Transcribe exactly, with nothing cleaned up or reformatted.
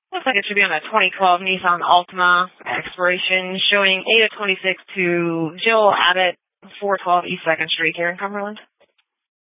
Looks like it should be on a twenty twelve Nissan Altima expiration showing eight of twenty-six to Jill Abbott, four twelve East second Street here in Cumberland.